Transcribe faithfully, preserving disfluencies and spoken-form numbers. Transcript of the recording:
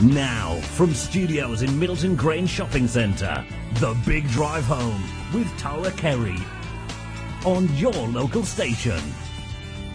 Now, from studios in Middleton Grange Shopping Centre, The Big Drive Home with Tara Kerry on your local station.